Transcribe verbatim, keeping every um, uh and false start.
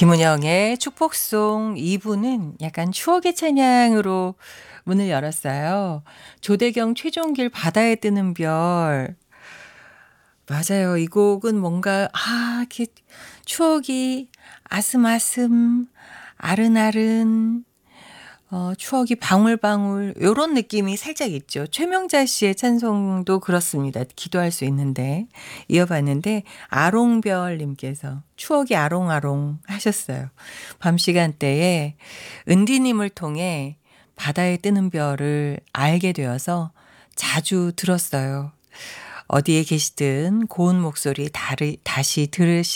김은영의 축복송 이 부는 약간 추억의 찬양으로 문을 열었어요. 조대경, 최종길 바다에 뜨는 별. 맞아요. 이 곡은 뭔가 아 이렇게 추억이 아슴아슴 아른아른 어 추억이 방울방울 요런 느낌이 살짝 있죠. 최명자 씨의 찬송도 그렇습니다. 기도할 수 있는데 이어봤는데 아롱별 님께서 추억이 아롱아롱 하셨어요. 밤 시간대에 은디 님을 통해 바다에 뜨는 별을 알게 되어서 자주 들었어요. 어디에 계시든 고운 목소리 다르, 다시 들으시